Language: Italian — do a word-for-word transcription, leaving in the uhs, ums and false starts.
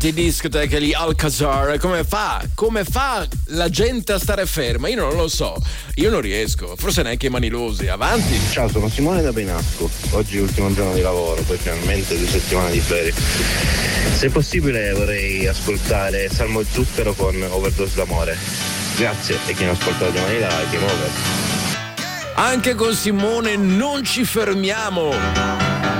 di discoteche lì Alcazar, come fa? Come fa la gente a stare ferma? Io non lo so, io non riesco, forse neanche i manilosi. Avanti. Ciao, sono Simone da Benasco. Oggi è l'ultimo giorno di lavoro, poi finalmente due settimane di ferie. Se possibile vorrei ascoltare Salmo Zucchero con Overdose d'amore. Grazie, e chi non ascolta la domani la Game Over. Anche con Simone non ci fermiamo.